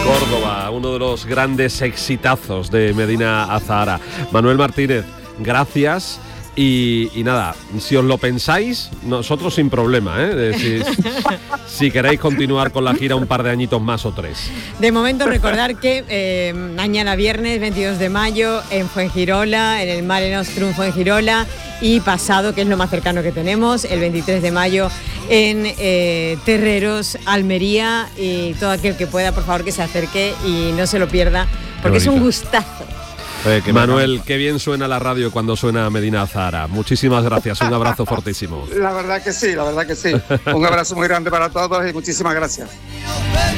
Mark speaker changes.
Speaker 1: Córdoba, uno de los grandes exitazos de Medina Azahara. Manuel Martínez, gracias. Y nada, si os lo pensáis, nosotros sin problema, si queréis continuar con la gira un par de añitos más o 3.
Speaker 2: De momento recordar que mañana viernes 22 de mayo en Fuengirola, en el Mare Nostrum Fuengirola, y pasado, que es lo más cercano que tenemos, el 23 de mayo en Terreros, Almería, y todo aquel que pueda, por favor, que se acerque y no se lo pierda, porque es un gustazo.
Speaker 1: Manuel, qué bien suena la radio cuando suena Medina Azahara. Muchísimas gracias, un abrazo fortísimo.
Speaker 3: La verdad que sí. Un abrazo muy grande para todos y muchísimas gracias.